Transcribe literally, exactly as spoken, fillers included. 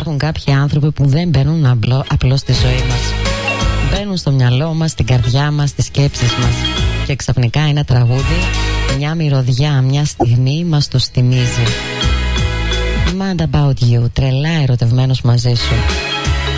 υπάρχουν κάποιοι άνθρωποι που δεν μπαίνουν απλό, απλώς στη ζωή μας. Μπαίνουν στο μυαλό μας, στην καρδιά μας, στις σκέψεις μας. Και ξαφνικά ένα τραγούδι, μια μυρωδιά, μια στιγμή μας το θυμίζει. Mad about you, τρελά ερωτευμένος μαζί σου.